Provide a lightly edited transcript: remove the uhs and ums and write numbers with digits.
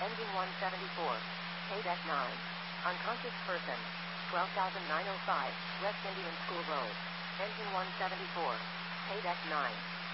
Engine 174. Deck 9. Unconscious person. 12,905, West Indian School Road. Engine 174. Deck 9.